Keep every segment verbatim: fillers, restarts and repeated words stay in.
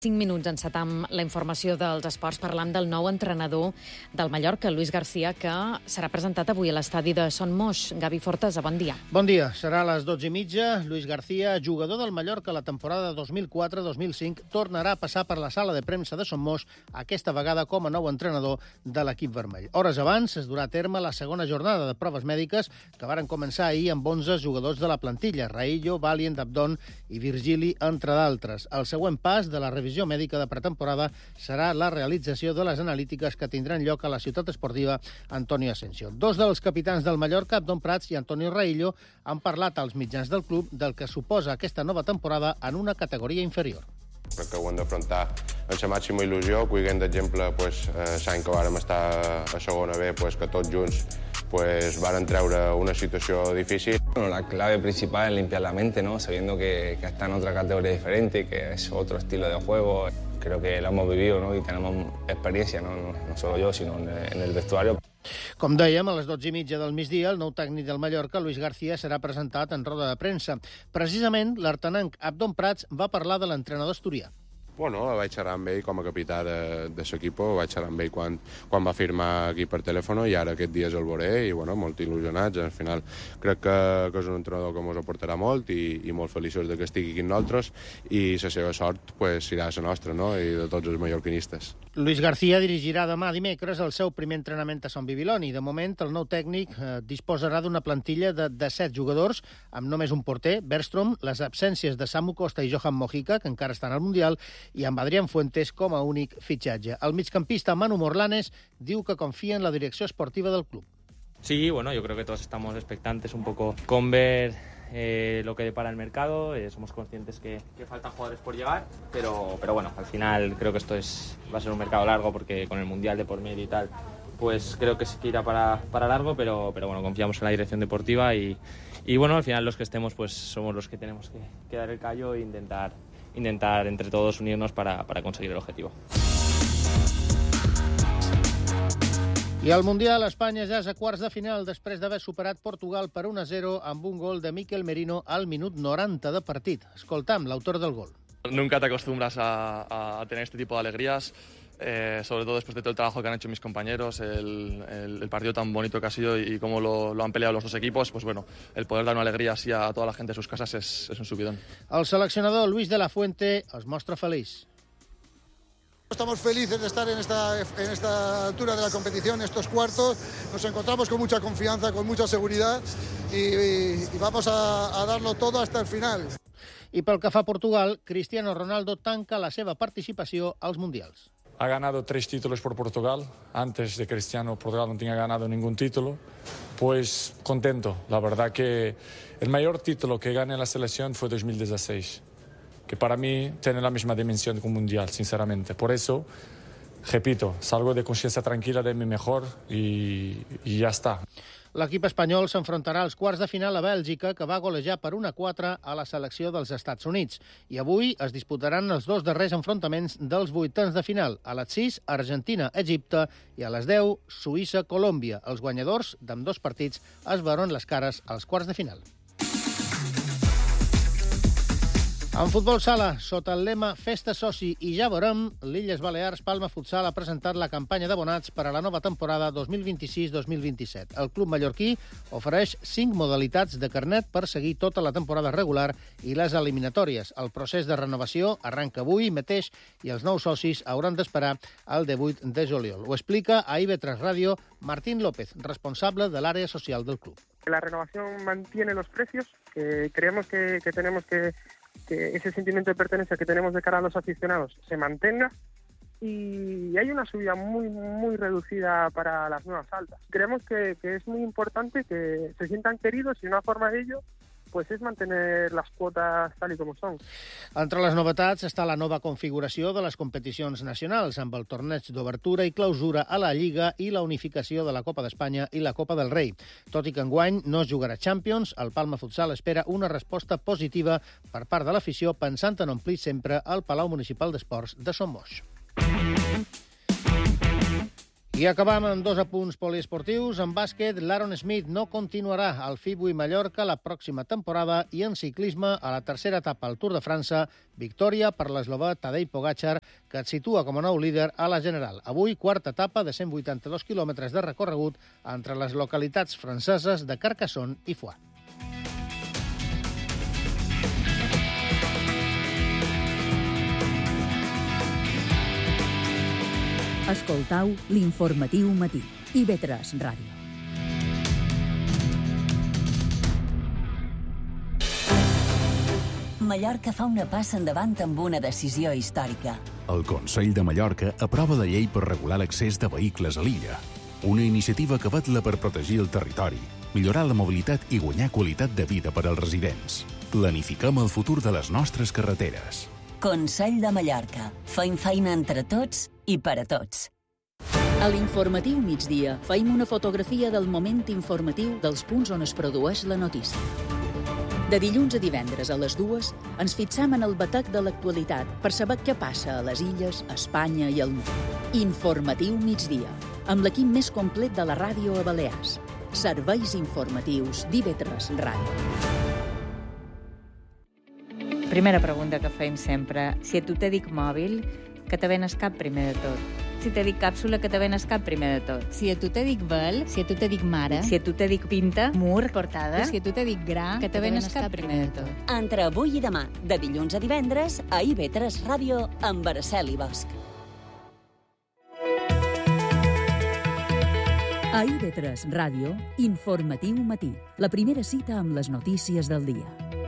cinc minuts encetam la informació dels esports parlant del nou entrenador del Mallorca, Luis García, que serà presentat avui a l'estadi de Son Moix. Gavi Fortesa, bon dia. Bon dia. Serà a les dotze i mitja. Luis García, jugador del Mallorca la temporada dos mil quatre dos mil cinc, tornarà a passar per la sala de premsa de Son Moix, aquesta vegada com a nou entrenador de l'equip vermell. Hores abans es durà a terme la segona jornada de proves mèdiques que varen començar ahir amb onze jugadors de la plantilla, Raillo, Valient, Abdon i Virgili, entre d'altres. El següent pas de la revisió mèdica de pretemporada serà la realització de les analítiques que tindran lloc a la ciutat esportiva Antonio Asensio. Dos dels capitans del Mallorca, Abdon Prats i Antonio Raillo, han parlat als mitjans del club del que suposa aquesta nova temporada en una categoria inferior. Crec que ho hem d'afrontar amb la màxima il·lusió, cuidant d'exemple pues, eh, l'any que vàrem estar a segona B, pues, que tots junts pues, varen treure una situació difícil. Bueno, la clave principal es limpiar la mente, ¿no? Sabiendo que, que está en otra categoría diferente, que es otro estilo de juego. Creo que lo hemos vivido, ¿no? Y tenemos experiencia, ¿no? No, no solo yo, sino en el, en el vestuario. Com dèiem, a les dotze i mitja del migdia, el nou tècnic del Mallorca, Luis García, serà presentat en roda de premsa. Precisament, l'artenanc Abdon Prats va parlar de l'entrenador asturià. Bueno, vaig xerrar amb ell com a capità de, de l'equip, vaig xerrar amb ell quan, quan va firmar aquí per telèfon i ara aquest dia el veuré i bueno, molt il·lusionats. Al final crec que, que és un entrenador que ens aportarà molt i, i molt feliços de que estigui aquí amb nosaltres i la seva sort pues, serà la nostra, no? I de tots els mallorquinistes. Luis García dirigirà demà dimecres el seu primer entrenament a Sant Bibiloni. De moment, el nou tècnic eh, disposarà d'una plantilla de, de set jugadors, amb només un porter, Bergstrom, les absències de Samu Costa i Johan Mojica, que encara estan al Mundial, i amb Adrián Fuentes com a únic fitxatge. El migcampista Manu Morlanes diu que confia en la direcció esportiva del club. Sí, bueno, yo creo que todos estamos expectantes un poco con ver eh, lo que depara el mercado. Eh, somos conscientes que, que faltan jugadores por llegar, pero, pero bueno, al final creo que esto es, va a ser un mercado largo porque con el Mundial de por medio y tal, pues creo que sí que irá para, para largo, pero, pero bueno, confiamos en la dirección deportiva y, y bueno, al final los que estemos pues somos los que tenemos que, que dar el callo e intentar intentar entre todos unirnos para, para conseguir el objetivo. I al Mundial, Espanya ja és a quarts de final després d'haver superat Portugal per un a zero amb un gol de Mikel Merino al minut noranta de partit. Escoltam l'autor del gol. Nunca te acostumbras a, a tener este tipo de alegrías. Eh, sobre todo después de todo el trabajo que han hecho mis compañeros, el, el, el partido tan bonito que ha sido y, y cómo lo, lo han peleado los dos equipos, pues bueno, el poder dar una alegría así a toda la gente de sus casas es, es un subidón. El seleccionador Luis de la Fuente es mostra feliç. Estamos felices de estar en esta, en esta altura de la competición, estos cuartos. Nos encontramos con mucha confianza, con mucha seguridad y, y, y vamos a, a darlo todo hasta el final. I pel que fa a Portugal, Cristiano Ronaldo tanca la seva participació als Mundials. Ha ganado tres títulos por Portugal. Antes de Cristiano, Portugal no tenía ganado ningún título. Pues contento. La verdad que el mayor título que gané en la selección fue dos mil dieciséis, que para mí tiene la misma dimensión que un mundial, sinceramente. Por eso, repito, salgo de conciencia tranquila de mi mejor y, y ya está. L'equip espanyol s'enfrontarà als quarts de final a Bèlgica, que va golejar per un a quatre a la selecció dels Estats Units. I avui es disputaran els dos darrers enfrontaments dels vuitens de final. A les sis, Argentina-Egipte, i a les deu, Suïssa-Colòmbia. Els guanyadors d'ambdós partits es veuran les cares als quarts de final. En futbol sala, sota el lema Festa Soci i ja veurem, l'Illes Balears Palma Futsal ha presentat la campanya d'abonats per a la nova temporada dos mil vint-i-sis dos mil vint-i-set. El club mallorquí ofereix cinc modalitats de carnet per seguir tota la temporada regular i les eliminatòries. El procés de renovació arranca avui mateix i els nous socis hauran d'esperar el divuit de juliol. Ho explica a I V tres Ràdio Martín López, responsable de l'àrea social del club. La renovación mantiene los precios, que creemos que, que tenemos que que ese sentimiento de pertenencia que tenemos de cara a los aficionados se mantenga y hay una subida muy muy reducida para las nuevas altas. Creemos que, que es muy importante que se sientan queridos y una forma de ello pues es mantener las cuotas tal y como son. Entre les novetats està la nova configuració de les competicions nacionals, amb el torneig d'obertura i clausura a la Lliga i la unificació de la Copa d'Espanya i la Copa del Rei. Tot i que enguany no es jugarà Champions, el Palma Futsal espera una resposta positiva per part de l'afició, pensant en omplir sempre el Palau Municipal d'Esports de Son Moix. I acabam amb dos apunts poliesportius. En bàsquet, l'Aaron Smith no continuarà al FIBU i Mallorca la pròxima temporada, i en ciclisme, a la tercera etapa al Tour de França, victòria per l'eslovè Tadej Pogačar, que et situa com a nou líder a la general. Avui, quarta etapa de cent vuitanta-dos quilòmetres de recorregut entre les localitats franceses de Carcassonne i Foix. Escoltau l'informatiu matí. I ve tres Ràdio. Mallorca fa una passa endavant amb una decisió històrica. El Consell de Mallorca aprova la llei per regular l'accés de vehicles a l'illa. Una iniciativa que vetla per protegir el territori, millorar la mobilitat i guanyar qualitat de vida per als residents. Planifiquem el futur de les nostres carreteres. Consell de Mallorca. Fem feina entre tots i per a tots. A l'informatiu migdia fem una fotografia del moment informatiu dels punts on es produeix la notícia. De dilluns a divendres a les dues ens fixam en el batec de l'actualitat per saber què passa a les illes, a Espanya i al món. Informatiu migdia, amb l'equip més complet de la ràdio a Balears. Serveis informatius d'I V tres Ràdio. Primera pregunta que fem sempre. Si a tu te dic mòbil, que te venes cap primer de tot. Si te dic càpsula, que te venes cap primer de tot. Si a tu te dic vel, si a tu te dic mare, si a tu te dic pinta, mur, portada, si a tu te dic gra, que te venes cap primer de tot. Entre avui i demà, de dilluns a divendres, a I V tres Ràdio, amb Araceli Bosch. A I V tres Ràdio, informatiu matí. La primera cita amb les notícies del dia.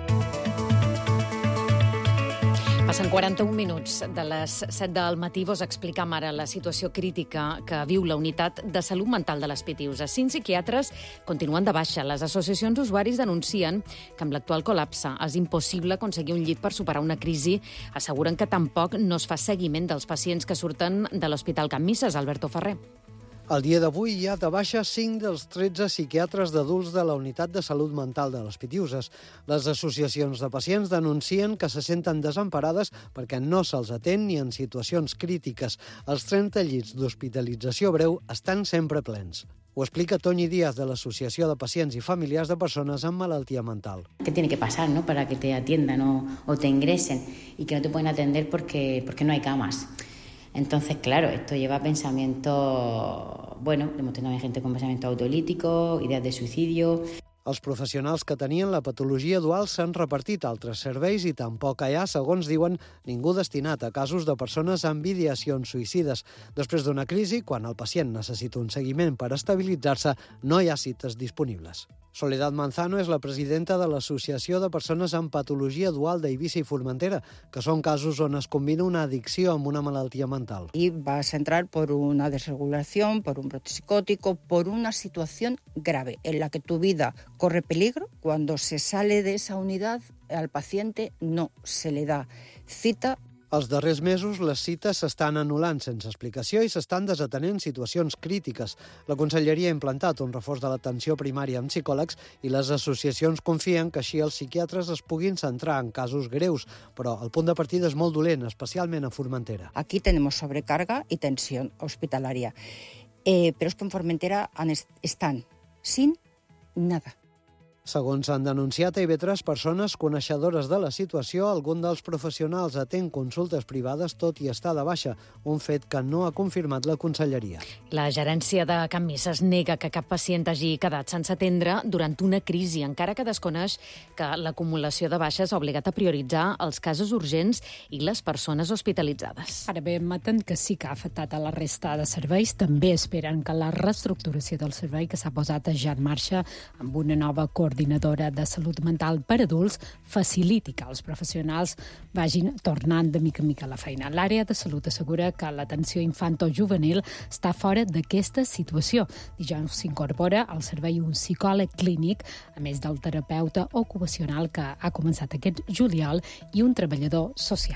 Passen quaranta-un minuts de les set del matí. Vos explicam ara la situació crítica que viu la unitat de salut mental de les Pitiuses. Cinc psiquiatres continuen de baixa. Les associacions d'usuaris denuncien que amb l'actual col·lapse és impossible aconseguir un llit per superar una crisi. Asseguren que tampoc no es fa seguiment dels pacients que surten de l'Hospital Can Misses. Alberto Ferrer. El dia d'avui hi ha de baixa cinc dels tretze psiquiatres d'adults de la Unitat de Salut Mental de les Pitiuses. Les associacions de pacients denuncien que se senten desemparades perquè no se'ls atén ni en situacions crítiques. Els trenta llits d'hospitalització breu estan sempre plens. Ho explica Toñi Díaz, de l'Associació de Pacients i Familiars de Persones amb Malaltia Mental. ¿Qué tiene que pasar, no, para que te atiendan o, o te ingresen y que no te pueden atender porque, porque no hay camas? Entonces, claro, esto lleva a pensamiento, bueno, hemos tenido gente con pensamiento autolítico, ideas de suicidio. Els professionals que tenien la patologia dual s'han repartit a altres serveis i tampoc hi ha, segons diuen, ningú destinat a casos de persones amb ideacions suïcides. Després d'una crisi, quan el pacient necessita un seguiment per estabilitzar-se, no hi ha cites disponibles. Soledad Manzano és la presidenta de l'Associació de Persones amb Patologia Dual d'Eivissa i Formentera, que són casos on es combina una adicció amb una malaltia mental. Y vas a entrar por una desregulación, por un brote psicótico, por una situación grave en la que tu vida corre peligro. Cuando se sale de esa unidad, al paciente no se le da cita. Els darrers mesos, les cites s'estan anul·lant sense explicació i s'estan desatenent situacions crítiques. La Conselleria ha implantat un reforç de l'atenció primària amb psicòlegs i les associacions confien que així els psiquiatres es puguin centrar en casos greus, però el punt de partida és molt dolent, especialment a Formentera. Aquí tenemos sobrecarga y tensión hospitalaria, eh, pero es que en Formentera están sin nada. Segons han denunciat a I V tres persones coneixedores de la situació, algun dels professionals atén consultes privades tot i estar de baixa, un fet que no ha confirmat la Conselleria. La gerència de Can Misses nega que cap pacient hagi quedat sense atendre durant una crisi, encara que desconeix que l'acumulació de baixes ha obligat a prioritzar els casos urgents i les persones hospitalitzades. Ara bé, admeten que sí que ha afectat a la resta de serveis. També esperen que la reestructuració del servei que s'ha posat ja en marxa amb una nova coordinació coordinadora de salut mental per adults faciliti que els professionals vagin tornant de mica en mica a la feina. L'àrea de salut assegura que l'atenció infanto-juvenil està fora d'aquesta situació. Dijous s'incorpora al servei un psicòleg clínic, a més del terapeuta ocupacional que ha començat aquest juliol i un treballador social.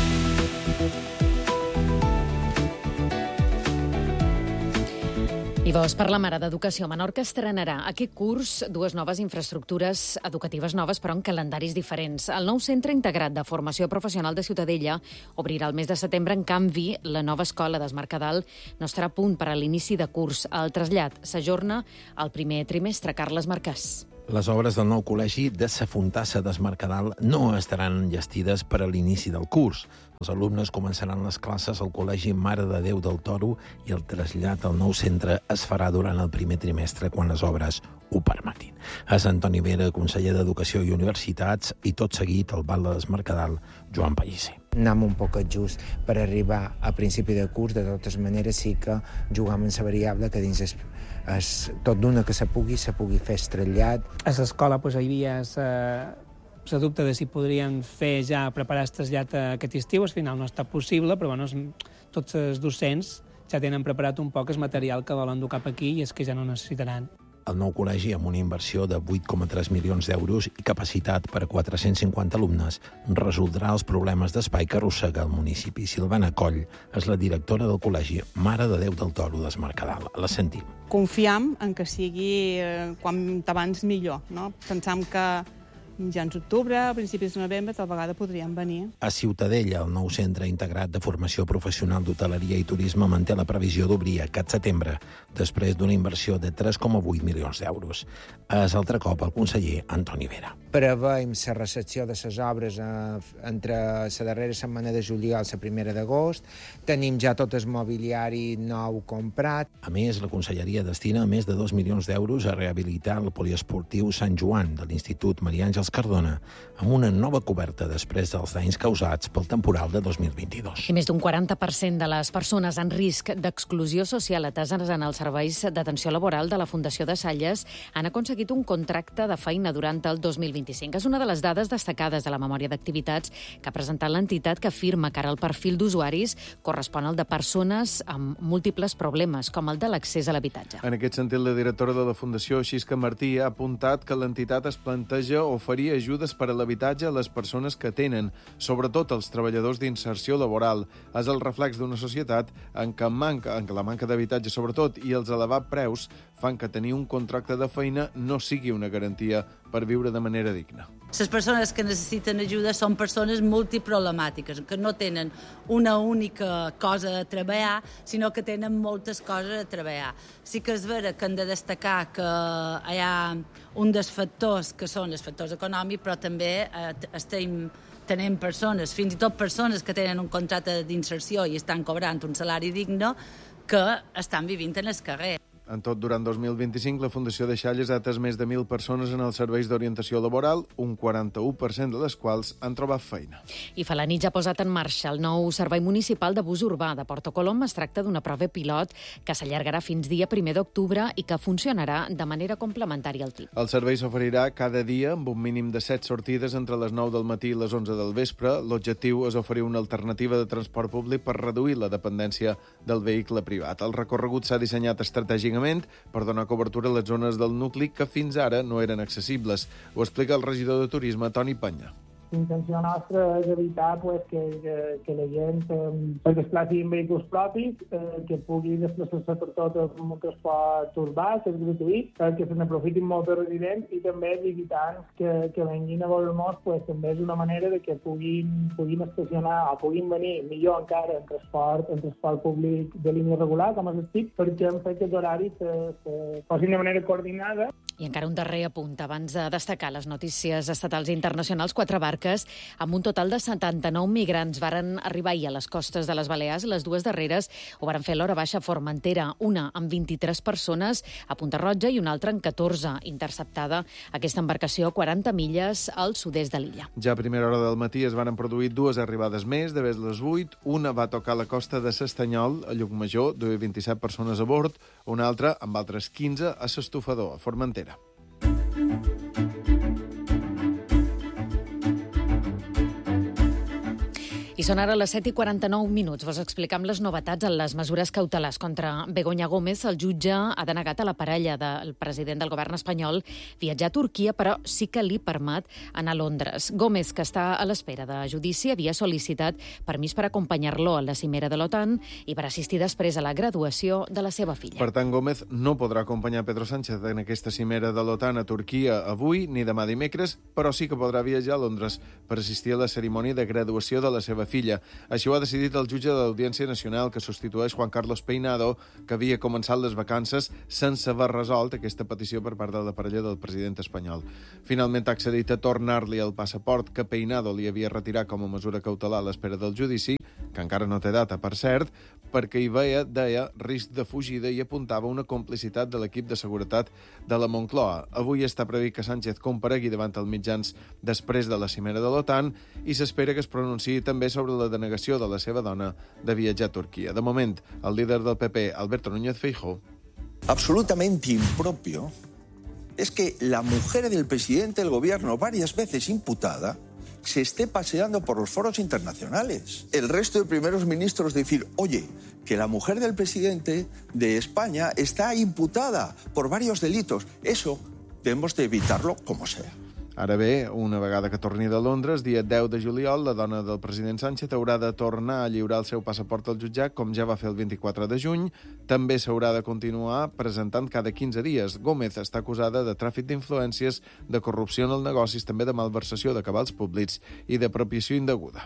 I I vos, per la Mare d'Educació, Menorca estrenarà aquest curs dues noves infraestructures educatives noves, però en calendaris diferents. El nou Centre Integrat de Formació Professional de Ciutadella obrirà el mes de setembre. En canvi, la nova escola d'Es Mercadal no estarà a punt per a l'inici de curs. El trasllat s'ajorna al primer trimestre. Carles Marcàs. Les obres del nou col·legi de Sa Fontassa d'Es Mercadal no estaran enllestides per a l'inici del curs. Els alumnes començaran les classes al Col·legi Mare de Déu del Toro i el trasllat al nou centre es farà durant el primer trimestre quan les obres ho permetin. És Antoni Vera, conseller d'Educació i Universitats, i tot seguit el val de l'Es Mercadal, Joan Pellicer. Anem un poc just per arribar a principi de curs. De totes maneres, sí que jugam en la variable que dins es, es, tot d'una que se pugui, se pugui fer estrellat. A l'escola pues, hi havia la dubte de si podrien fer ja preparar el trasllat aquest estiu. Al final no està possible, però bueno, tots els docents ja tenen preparat un poc el material que volen dur cap aquí i és que ja no necessitaran. El nou col·legi, amb una inversió de vuit coma tres milions d'euros i capacitat per a quatre-cents cinquanta alumnes, resoldrà els problemes d'espai que arrossega el municipi. Silvana Coll és la directora del col·legi Mare de Déu del Toro d'Es Mercadal. La sentim. Confiam en que sigui eh, quan abans millor, no? Pensam que mitjans d'octubre, a principis de novembre, tal vegada podrien venir. A Ciutadella, el nou Centre Integrat de Formació Professional d'Hoteleria i Turisme manté la previsió d'obrir aquest setembre, després d'una inversió de tres coma vuit milions d'euros. És altre cop el conseller Antoni Vera. Preveiem la recepció de les obres eh, entre la darrera setmana de juliol i la primera d'agost. Tenim ja tot el mobiliari nou comprat. A més, la Conselleria destina més de dos milions d'euros a rehabilitar el poliesportiu Sant Joan de l'Institut Maria Àngels Cardona, amb una nova coberta després dels danys causats pel temporal de dos mil vint-i-dos. I més d'un quaranta per cent de les persones en risc d'exclusió social ateses en els serveis d'atenció laboral de la Fundació de Salles han aconseguit un contracte de feina durant el dos mil vint-i-cinc. És una de les dades destacades de la memòria d'activitats que ha presentat l'entitat, que afirma que ara el perfil d'usuaris correspon al de persones amb múltiples problemes, com el de l'accés a l'habitatge. En aquest sentit, la directora de la Fundació, Xisca Martí, ha apuntat que l'entitat es planteja oferir ajudes per a l'habitatge a les persones que tenen, sobretot els treballadors d'inserció laboral. És el reflex d'una societat en què, manca, en què la manca d'habitatge, sobretot, i els elevats preus fan que tenir un contracte de feina no sigui una garantia per viure de manera digna. Les persones que necessiten ajuda són persones multiproblemàtiques, que no tenen una única cosa a treballar, sinó que tenen moltes coses a treballar. Sí que és vera que hem de destacar que hi ha un dels factors que són els factors econòmics, però també eh, estem tenim persones, fins i tot persones que tenen un contracte d'inserció i estan cobrant un salari digne, que estan vivint en el carrer. En tot, durant dos mil vint-i-cinc, la Fundació de Xalles ha atès més de mil persones en els serveis d'orientació laboral, un quaranta-u per cent de les quals han trobat feina. I Felanitx ja ha posat en marxa el nou Servei Municipal de Bus Urbà de Porto Colom. Es tracta d'una prova pilot que s'allargarà fins dia primer d'octubre i que funcionarà de manera complementària al T I P. El servei s'oferirà cada dia amb un mínim de set sortides entre les nou del matí i les onze del vespre. L'objectiu és oferir una alternativa de transport públic per reduir la dependència del vehicle privat. El recorregut s'ha dissenyat estratègicament per donar cobertura a les zones del nucli que fins ara no eren accessibles. Ho explica el regidor de Turisme, Toni Penya. L'intenció nostra és evitar pues, que, que, que la gent eh, es desplaci en vehicles propis, eh, que pugui desplaçar-se per tot el transport urbà, que és gratuït, eh, que se n'aprofitin molt els residents i també els visitants que, que venguin a veure-nos, pues, també és una manera de que puguin, puguin estacionar o puguin venir millor encara en transport, en transport públic de línia regular, com és el T I P, perquè hem fet que els horaris se, se posin de manera coordinada. I encara un darrer apunt, abans de destacar les notícies estatals i internacionals. Quatre barques amb un total de setanta-nou migrants varen arribar ahir a les costes de les Balears. Les dues darreres ho varen fer a l'hora baixa a Formentera, una amb vint-i-tres persones a Punta Roja i una altra amb catorze, interceptada aquesta embarcació a quaranta milles al sud-est de l'illa. Ja a primera hora del matí es van produir dues arribades més, de les vuit. Una va tocar la costa de s'Estanyol, a Llucmajor, dues vint-i-set persones a bord, una altra, amb altres quinze, a s'Estufador, a Formentera. I són ara les set i quaranta-nou minuts. Vos explicam les novetats en les mesures cautelars contra Begoña Gómez. El jutge ha denegat a la parella del president del govern espanyol viatjar a Turquia, però sí que li permet anar a Londres. Gómez, que està a l'espera de judici, havia sol·licitat permís per acompanyar-lo a la cimera de l'OTAN i per assistir després a la graduació de la seva filla. Per tant, Gómez no podrà acompanyar Pedro Sánchez en aquesta cimera de l'OTAN a Turquia avui ni demà dimecres, però sí que podrà viatjar a Londres per assistir a la cerimònia de graduació de la seva filla. Així ho ha decidit el jutge de l'Audiència Nacional, que substitueix Juan Carlos Peinado, que havia començat les vacances sense haver resolt aquesta petició per part de la parella del president espanyol. Finalment ha accedit a tornar-li el passaport que Peinado li havia retirat com a mesura cautelar a l'espera del judici, que encara no té data, per cert, perquè hi veia, deia, risc de fugida i apuntava una complicitat de l'equip de seguretat de la Moncloa. Avui està previst que Sánchez comparegui davant els mitjans després de la cimera de l'OTAN i s'espera que es pronunciï també sobre la denegació de la seva dona de viatjar a Turquia. De moment, el líder del P P, Alberto Núñez Feijóo. Absolutamente impropio es que la mujer del presidente del gobierno, varias veces imputada, se esté paseando por los foros internacionales. El resto de primeros ministros decir, oye, que la mujer del presidente de España está imputada por varios delitos. Eso debemos de evitarlo como sea. Ara bé, una vegada que torni de Londres, dia deu de juliol, la dona del president Sánchez haurà de tornar a lliurar el seu passaport al jutjat, com ja va fer el vint-i-quatre de juny. També s'haurà de continuar presentant cada quinze dies. Gómez està acusada de tràfic d'influències, de corrupció en els negocis, també de malversació de cabals públics i d'apropiació indeguda.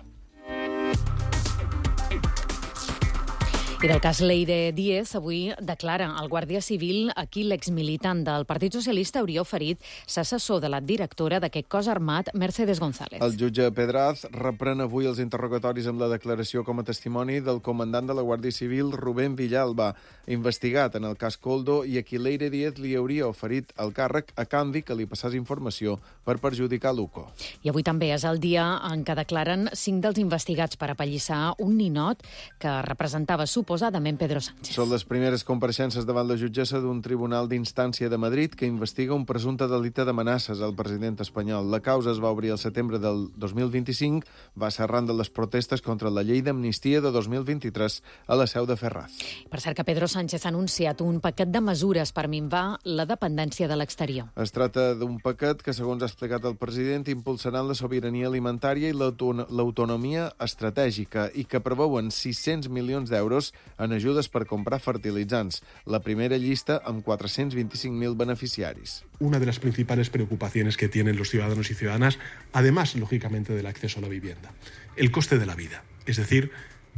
I del cas Leire Díez, avui declara el Guàrdia Civil a qui l'exmilitant del Partit Socialista hauria oferit s'assessor de la directora d'aquest cos armat, Mercedes González. El jutge Pedraz reprèn avui els interrogatoris amb la declaració com a testimoni del comandant de la Guàrdia Civil, Rubén Villalba, investigat en el cas Koldo i a qui Leire Díez li hauria oferit el càrrec a canvi que li passés informació per perjudicar l'UCO. I avui també és el dia en què declaren cinc dels investigats per apallissar un ninot que representava suposadament Pedro Sánchez. Són les primeres compareixences davant la jutgessa d'un tribunal d'instància de Madrid que investiga un presumpte delicte d'amenaces al president espanyol. La causa es va obrir el setembre del dos mil vint-i-cinc, va ser arran de les protestes contra la llei d'amnistia de dos mil vint-i-tres a la seu de Ferraz. Per cert, que Pedro Sánchez ha anunciat un paquet de mesures per minvar la dependència de l'exterior. Es tracta d'un paquet que, segons ha explicat el president, impulsaran la sobirania alimentària i l'autonomia estratègica i que preveuen sis-cents milions d'euros en ajudes per comprar fertilitzants. La primera llista amb cuatrocientos veinticinco mil beneficiaris. Una de las principales preocupaciones que tienen los ciudadanos y ciudadanas, además, lógicamente, del acceso a la vivienda, el coste de la vida, es decir,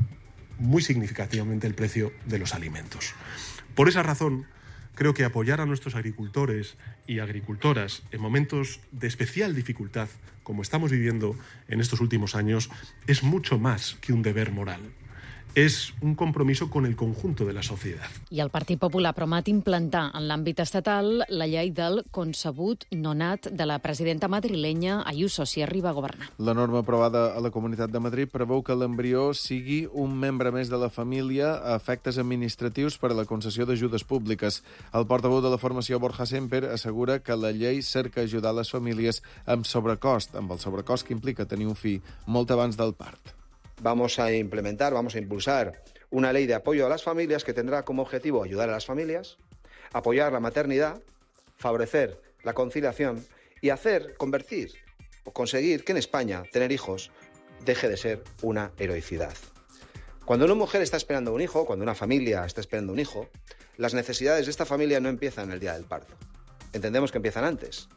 muy significativamente el precio de los alimentos. Por esa razón, creo que apoyar a nuestros agricultores y agricultoras en momentos de especial dificultad, como estamos viviendo en estos últimos años, es mucho más que un deber moral. És un compromiso con el conjunto de la societat. I el Partit Popular promet implantar en l'àmbit estatal la llei del concebut nonat de la presidenta madrilenya Ayuso si arriba a governar. La norma aprovada a la Comunitat de Madrid preveu que l'embrió sigui un membre més de la família a efectes administratius per a la concessió d'ajudes públiques. El portaveu de la formació, Borja Semper, assegura que la llei cerca ajudar les famílies amb sobrecost, amb el sobrecost que implica tenir un fill molt abans del part. Vamos a implementar, vamos a impulsar una ley de apoyo a las familias que tendrá como objetivo ayudar a las familias, apoyar la maternidad, favorecer la conciliación y hacer, convertir o conseguir que en España tener hijos deje de ser una heroicidad. Cuando una mujer está esperando un hijo, cuando una familia está esperando un hijo, las necesidades de esta familia no empiezan el día del parto. Entendemos que empiezan antes.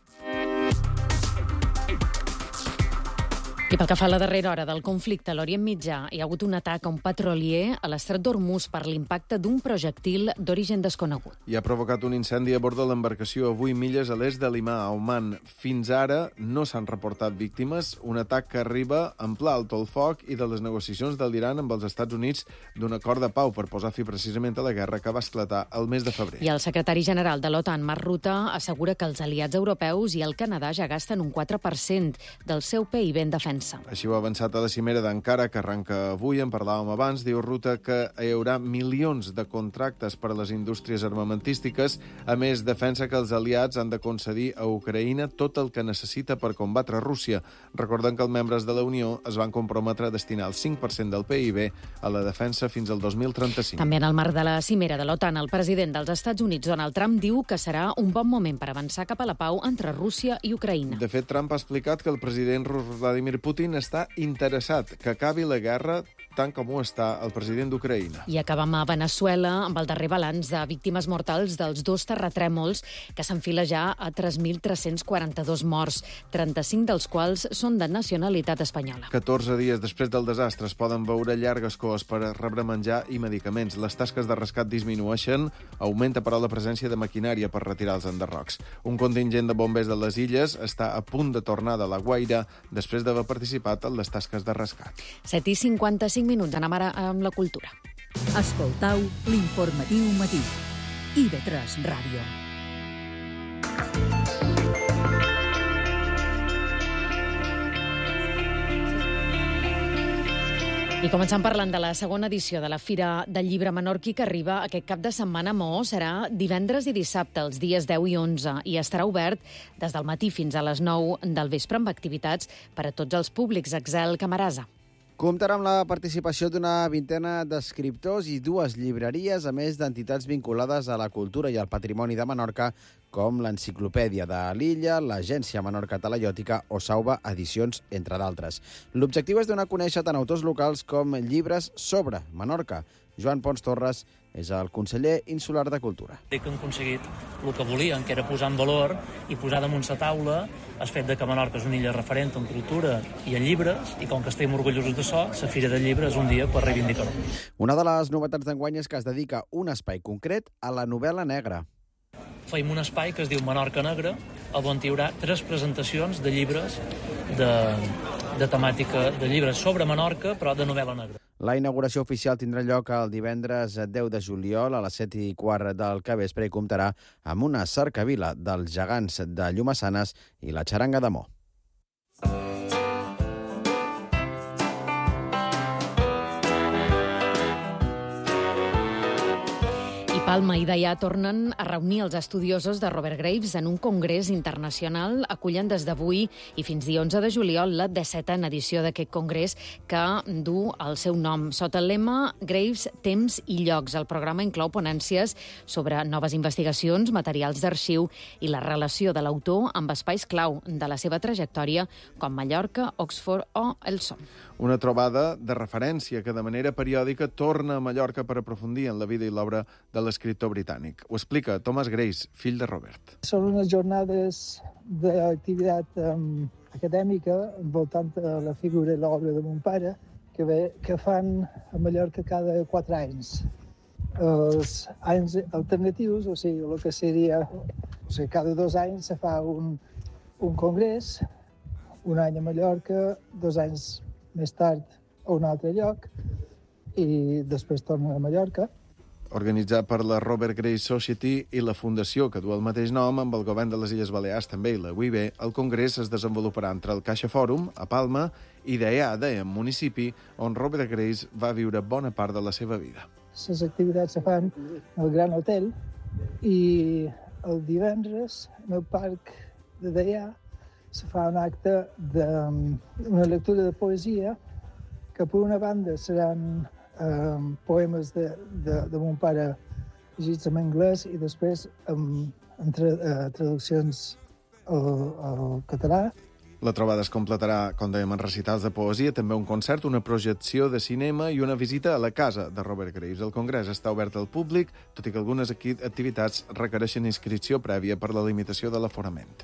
I pel que fa a la darrera hora del conflicte a l'Orient Mitjà, hi ha hagut un atac a un petrolier a l'estret d'Hormuz per l'impacte d'un projectil d'origen desconegut. I ha provocat un incendi a bord de l'embarcació a vuit milles a l'est de Limà, a Oman. Fins ara no s'han reportat víctimes, un atac que arriba en pla alto al foc i de les negociacions de l'Iran amb els Estats Units d'un acord de pau per posar fi precisament a la guerra que va esclatar el mes de febrer. I el secretari general de l'OTAN, Mark Rutte, assegura que els aliats europeus i el Canadà ja gasten un quatre per cent del seu P I B en defensa. defensa. Així ho ha avançat a la cimera d'Ankara, que arranca avui, en parlàvem abans, diu Ruta que hi haurà milions de contractes per a les indústries armamentístiques. A més, defensa que els aliats han de concedir a Ucraïna tot el que necessita per combatre Rússia. Recordem que els membres de la Unió es van comprometre a destinar el cinc per cent del P I B a la defensa fins al dos mil trenta-cinc. També en el marc de la cimera de l'OTAN, el president dels Estats Units, Donald Trump, diu que serà un bon moment per avançar cap a la pau entre Rússia i Ucraïna. De fet, Trump ha explicat que el president rus Vladimir Putin està interessat que acabi la guerra tant com ho està el president d'Ucraïna. I acabam a Veneçuela amb el darrer balanç de víctimes mortals dels dos terratrèmols que s'enfila ja a tres mil tres-cents quaranta-dos morts, trenta-cinc dels quals són de nacionalitat espanyola. catorze dies després del desastre es poden veure llargues coes per rebre menjar i medicaments. Les tasques de rescat disminueixen, augmenta però la presència de maquinària per retirar els enderrocs. Un contingent de bombers de les illes està a punt de tornar de la Guaira després d'haver participat en les tasques de rescat. set i cinquanta-cinc minuts, anem ara amb la cultura. Escoltau l'informatiu matí. I de tres Ràdio. I començant parlant de la segona edició de la Fira del Llibre Menorquí, que arriba aquest cap de setmana a Maó. Serà divendres i dissabte, els dies deu i onze, i estarà obert des del matí fins a les nou del vespre amb activitats per a tots els públics. Axel Camarasa. Comptarà amb la participació d'una vintena d'escriptors i dues llibreries, a més d'entitats vinculades a la cultura i al patrimoni de Menorca, com l'Enciclopèdia de l'Illa, l'Agència Menorca Talaiòtica o Sauva Edicions, entre d'altres. L'objectiu és donar a conèixer tant autors locals com llibres sobre Menorca. Joan Pons Torres és el conseller insular de Cultura. Crec que hem aconseguit el que volien, que era posar en valor i posar damunt la taula el fet de que Menorca és una illa referent en cultura i en llibres, i com que estem orgullosos d'això, la Fira del Llibre és un dia per reivindicar-ho. Una de les novetats d'enguany és que es dedica un espai concret a la novel·la negra. Feim un espai que es diu Menorca Negra, on hi haurà tres presentacions de llibres de, de temàtica de llibres sobre Menorca, però de novel·la negra. La inauguració oficial tindrà lloc el divendres deu de juliol a les set i quart del capvespre i comptarà amb una cercavila dels gegants de Llumassanes i la xaranga de Mo. Palma i Deià tornen a reunir els estudiosos de Robert Graves en un congrés internacional. Acullen des d'avui i fins dia onze de juliol la dissetena edició d'aquest congrés que du el seu nom. Sota el lema Graves, temps i llocs. El programa inclou ponències sobre noves investigacions, materials d'arxiu i la relació de l'autor amb espais clau de la seva trajectòria com Mallorca, Oxford o el Som. Una trobada de referència que de manera periòdica torna a Mallorca per aprofundir en la vida i l'obra de l'escriptor britànic. Ho explica Thomas Grace, fill de Robert. Són unes jornades d'activitat um, acadèmica envoltant la figura i l'obra de mon pare que, ve, que fan a Mallorca cada quatre anys. Els anys alternatius, o sigui, el que seria... O sigui, cada dos anys se fa un, un congrés, un any a Mallorca, dos anys més tard a un altre lloc i després tornen a Mallorca. Organitzat per la Robert Grace Society i la fundació que du el mateix nom amb el govern de les Illes Balears també i la U I B, el congrés es desenvoluparà entre el Caixa Fòrum, a Palma, i Deià, Deià, municipi on Robert Grace va viure bona part de la seva vida. Les activitats se fan al Gran Hotel i el divendres en el parc de Deià se fa un acte d'una lectura de poesia que per una banda seran eh, poemes de, de, de mon pare llegits en anglès i després amb, amb tra, eh, traduccions al, al català. La trobada es completarà, com dèiem, en recitals de poesia, també un concert, una projecció de cinema i una visita a la casa de Robert Graves. El congrés està obert al públic, tot i que algunes activitats requereixen inscripció prèvia per la limitació de l'aforament.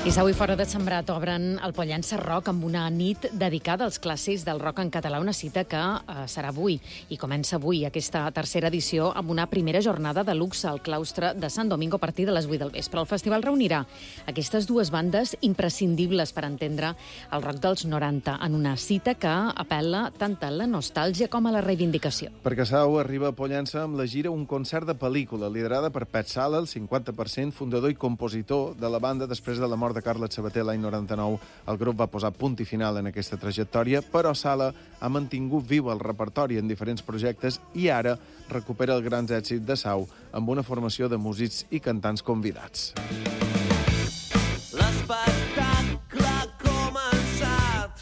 I avui fora de Sembrat obren el Pollença Rock amb una nit dedicada als clàssics del rock en català, una cita que eh, serà avui i comença avui aquesta tercera edició amb una primera jornada de luxe al claustre de Sant Domingo a partir de les vuit del vespre. El festival reunirà aquestes dues bandes imprescindibles per entendre el rock dels noranta en una cita que apel·la tant a la nostàlgia com a la reivindicació. Perquè Sau arriba a Pollença amb la gira Un concert de pel·lícula, liderada per Pet Sala, el cinquanta per cent fundador i compositor de la banda després de la mort de Carles Sabater l'any noranta-nou. El grup va posar punt i final en aquesta trajectòria, però Sala ha mantingut viu el repertori en diferents projectes i ara recupera els grans èxits de Sau amb una formació de músics i cantants convidats. L'espectacle ha començat.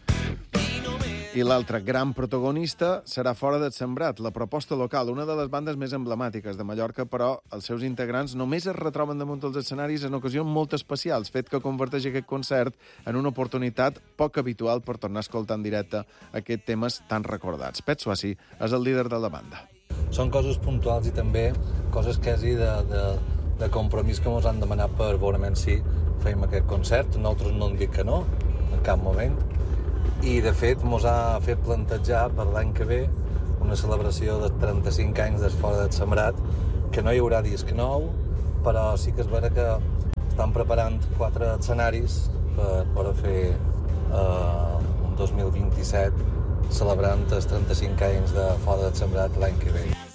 I l'altre gran protagonista serà Fora de Sembrat, la proposta local, una de les bandes més emblemàtiques de Mallorca, però els seus integrants només es retroben damunt dels escenaris en ocasions molt especials, fet que converteix aquest concert en una oportunitat poc habitual per tornar a escoltar en directe aquests temes tan recordats. Pet Suassi és el líder de la banda. Són coses puntuals i també coses quasi de, de, de compromís que ens han demanat per veurement si fem aquest concert. Nosaltres no hem dit que no, en cap moment. I, de fet, ens ha fet plantejar per l'any que ve una celebració de trenta-cinc anys des Fora de Sembrat, que no hi haurà disc nou, però sí que és vera que estan preparant quatre escenaris per, per fer eh, un dos mil vint-i-set celebrant els trenta-cinc anys de Fora de Sembrat l'any que ve.